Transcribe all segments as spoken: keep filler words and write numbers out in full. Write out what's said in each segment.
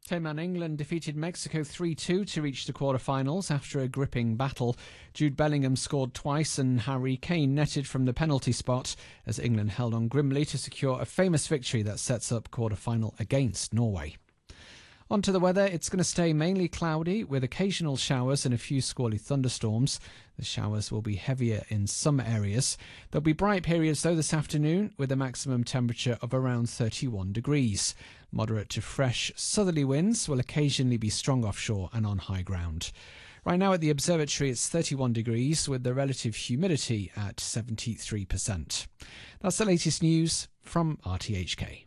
Tim, and England defeated Mexico three two to reach the quarterfinals after a gripping battle. Jude Bellingham scored twice and Harry Kane netted from the penalty spot as England held on grimly to secure a famous victory that sets up quarterfinal against Norway. On to the weather. It's going to stay mainly cloudy with occasional showers and a few squally thunderstorms. The showers will be heavier in some areas. There'll be bright periods though this afternoon with a maximum temperature of around thirty-one degrees. Moderate to fresh southerly winds will occasionally be strong offshore and on high ground. Right now at the observatory it's thirty-one degrees with the relative humidity at seventy-three percent. That's the latest news from R T H K.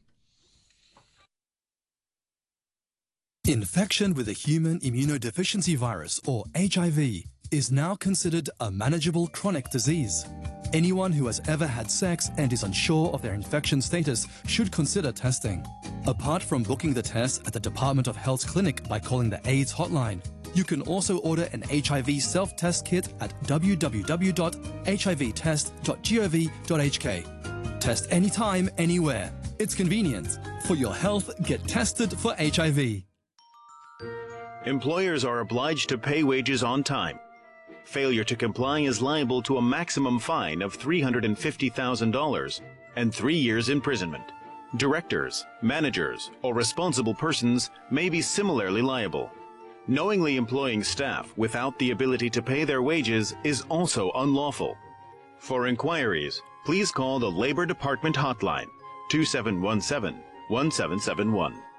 Infection with a human immunodeficiency virus, or H I V, is now considered a manageable chronic disease. Anyone who has ever had sex and is unsure of their infection status should consider testing. Apart from booking the test at the Department of Health's clinic by calling the AIDS hotline, you can also order an H I V self-test kit at w w w dot h i v test dot gov dot h k. Test anytime, anywhere. It's convenient. For your health, get tested for H I V. Employers are obliged to pay wages on time. Failure to comply is liable to a maximum fine of three hundred fifty thousand dollars and three years imprisonment. Directors, managers, or responsible persons may be similarly liable. Knowingly employing staff without the ability to pay their wages is also unlawful. For inquiries, please call the Labor Department hotline two seven one seven, one seven seven one.